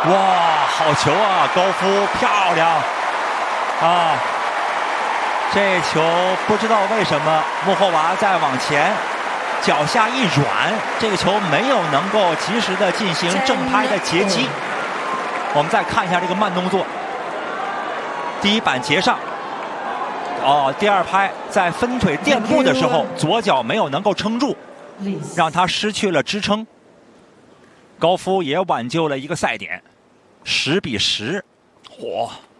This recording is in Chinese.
哇，好球啊，高夫漂亮啊！这球不知道为什么穆霍娃再往前，脚下一软，这个球没有能够及时的进行正拍的截击。我们再看一下这个慢动作，第一板截上，第二拍在分腿垫步的时候，左脚没有能够撑住，让他失去了支撑。高夫也挽救了一个赛点，10比10，嚯！